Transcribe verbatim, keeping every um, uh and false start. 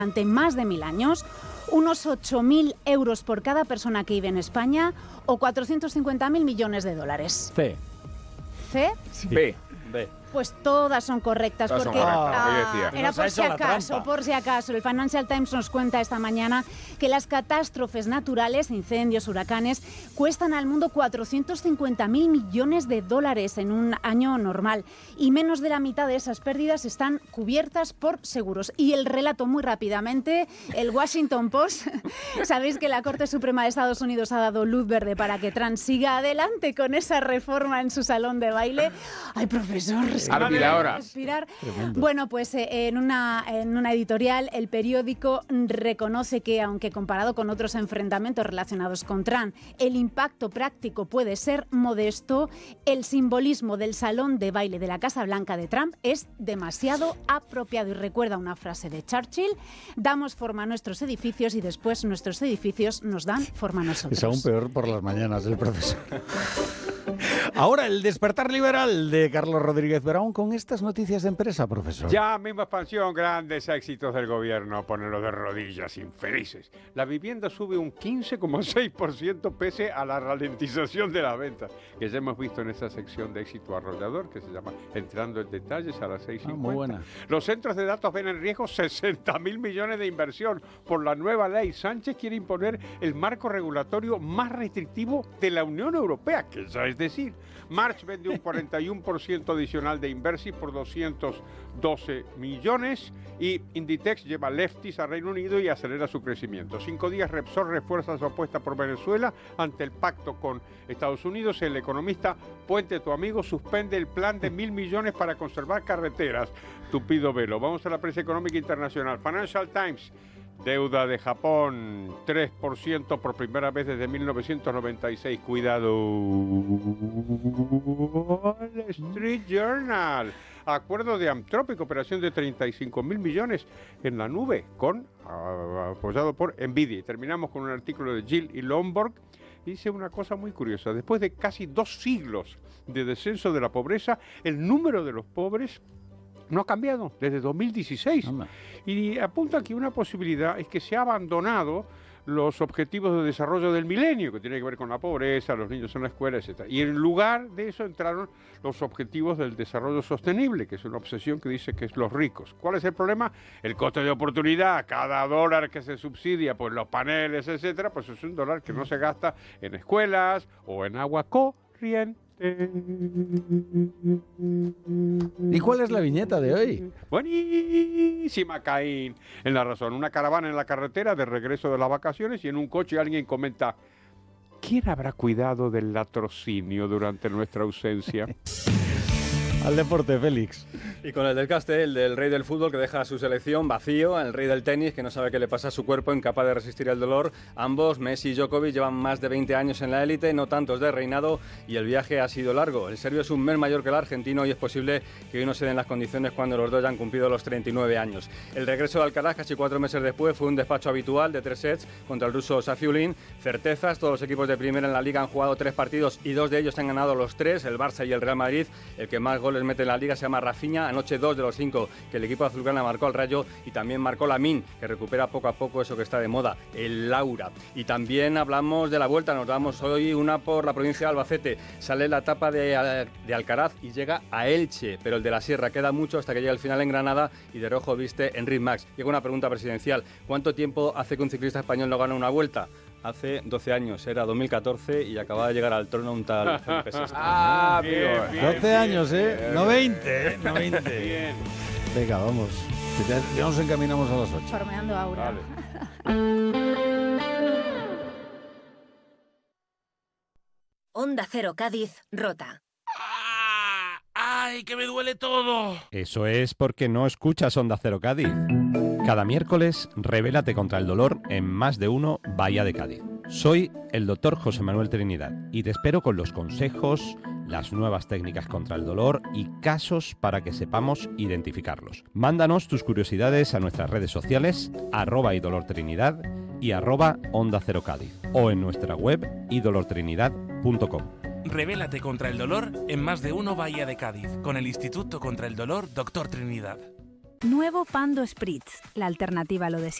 durante más de mil años, unos ocho mil euros por cada persona que vive en España o cuatrocientos cincuenta mil millones de dólares. C. ¿C? Sí. B. B. Pues todas son correctas, Todas son porque correctas, ah, lo que decía. era Nos ha por hecho si la acaso, trampa. por si acaso. El Financial Times nos cuenta esta mañana que las catástrofes naturales, incendios, huracanes, cuestan al mundo cuatrocientos cincuenta mil millones de dólares en un año normal y menos de la mitad de esas pérdidas están cubiertas por seguros. Y el relato muy rápidamente, el Washington Post, sabéis que la Corte Suprema de Estados Unidos ha dado luz verde para que Trump siga adelante con esa reforma en su salón de baile. Ay, profesor, Árvila ahora. respirar. Bueno, pues eh, en, una, en una editorial el periódico reconoce que, aunque comparado con otros enfrentamientos relacionados con Trump, el impacto práctico puede ser modesto, el simbolismo del salón de baile de la Casa Blanca de Trump es demasiado apropiado. Y recuerda una frase de Churchill: damos forma a nuestros edificios y después nuestros edificios nos dan forma a nosotros. Es aún peor por las mañanas del profesor. Ahora el despertar liberal de Carlos Rodríguez Brown con estas noticias de empresa, profesor. Ya, misma expansión, grandes éxitos del gobierno, ponerlo de rodillas, infelices. La vivienda sube un quince coma seis por ciento pese a la ralentización de las ventas, que ya hemos visto en esa sección de éxito arrollador, que se llama Entrando en Detalles a las seis Ah, cincuenta. muy buena. Los centros de datos ven en riesgo sesenta mil millones de inversión por la nueva ley. Sánchez quiere imponer el marco regulatorio más restrictivo de la Unión Europea, que ya es decir, March vende un cuarenta y uno por ciento adicional de Inversi por doscientos doce millones y Inditex lleva Lefties a Reino Unido y acelera su crecimiento. Cinco días Repsol refuerza su apuesta por Venezuela ante el pacto con Estados Unidos. El economista Puente, tu amigo, suspende el plan de mil millones para conservar carreteras. Tupido velo. Vamos a la prensa económica internacional. Financial Times. Deuda de Japón, tres por ciento por primera vez desde mil novecientos noventa y seis. Cuidado. Wall Street Journal. Acuerdo de Antrópico, operación de treinta y cinco mil millones en la nube, con uh, apoyado por Nvidia. Y terminamos con un artículo de Gill y Lomborg. Dice una cosa muy curiosa. Después de casi dos siglos de descenso de la pobreza, el número de los pobres no ha cambiado desde dos mil dieciséis. Anda. Y apunta que una posibilidad es que se ha abandonado los objetivos de desarrollo del milenio, que tiene que ver con la pobreza, los niños en la escuela, etcétera. Y en lugar de eso entraron los objetivos del desarrollo sostenible, que es una obsesión que dice que es los ricos. ¿Cuál es el problema? El coste de oportunidad. Cada dólar que se subsidia, pues los paneles, etcétera, pues es un dólar que no se gasta en escuelas o en agua corriente. ¿Y cuál es la viñeta de hoy? Buenísima, Caín. En La Razón, una caravana en la carretera de regreso de las vacaciones y en un coche alguien comenta: ¿quién habrá cuidado del latrocinio durante nuestra ausencia? Al deporte, Félix. Y con el del Castel, el del rey del fútbol que deja a su selección vacío, el rey del tenis que no sabe qué le pasa a su cuerpo, incapaz de resistir el dolor. Ambos, Messi y Djokovic, llevan más de veinte años en la élite, no tantos de reinado, y el viaje ha sido largo. El serbio es un mes mayor que el argentino y es posible que hoy no se den las condiciones cuando los dos ya han cumplido los treinta y nueve años. El regreso de Alcaraz, casi cuatro meses después, fue un despacho habitual de tres sets contra el ruso Safiullin. Certezas, todos los equipos de primera en la liga han jugado tres partidos y dos de ellos han ganado los tres, el Barça y el Real Madrid. El que más goles mete en la liga se llama Rafinha. Anoche dos de los cinco que el equipo azulgrana marcó al Rayo, y también marcó Lamine, que recupera poco a poco eso que está de moda, el Laura. Y también hablamos de la vuelta, nos damos hoy una por la provincia de Albacete. Sale la etapa de, de Alcaraz y llega a Elche, pero el de la Sierra queda mucho hasta que llega al final en Granada y de rojo viste Enric Max. Llega una pregunta presidencial: ¿cuánto tiempo hace que un ciclista español no gana una vuelta? Hace doce años, era dos mil catorce y acababa de llegar al trono un tal Felipe sexto. Ah, bien, bien, doce bien, años, ¿eh? bien, No veinte, ¿eh? No veinte. Bien. Venga, vamos. Que ya, ya nos encaminamos a las ocho. Formeando aura. Vale. Onda Cero Cádiz, Rota. ¡Ay, que me duele todo! Eso es porque no escuchas Onda Cero Cádiz. Cada miércoles, rebélate contra el dolor en Más de Uno Bahía de Cádiz. Soy el doctor José Manuel Trinidad y te espero con los consejos, las nuevas técnicas contra el dolor y casos para que sepamos identificarlos. Mándanos tus curiosidades a nuestras redes sociales, arroba idolortrinidad y arroba Onda Cero Cádiz, o en nuestra web idolortrinidad punto com. Rebélate contra el dolor en Más de Uno Bahía de Cádiz, con el Instituto contra el Dolor doctor Trinidad. Nuevo Pando Spritz, la alternativa a lo de